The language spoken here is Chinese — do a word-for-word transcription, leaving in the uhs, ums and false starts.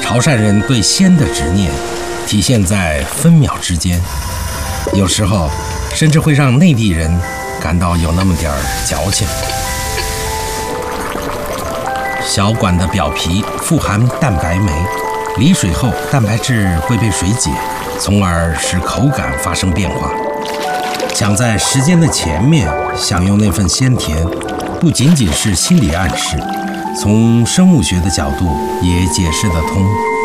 潮汕人对鲜的执念体现在分秒之间，有时候甚至会让内地人感到有那么点儿矫情。小管的表皮富含蛋白酶，离水后蛋白质会被水解，从而使口感发生变化。抢在时间的前面享用那份鲜甜，不仅仅是心理暗示，从生物学的角度也解释得通。